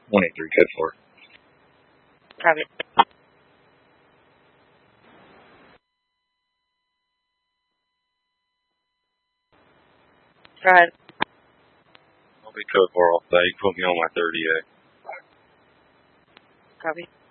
183 code 4. Copy. Go ahead. I'll be code 4 all day. You put me on my 38. Copy.